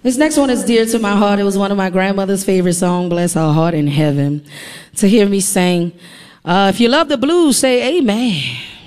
This next one is dear to my heart. It was one of my grandmother's favorite songs, Bless Her Heart in Heaven. To hear me sing. If you love the blues, say amen.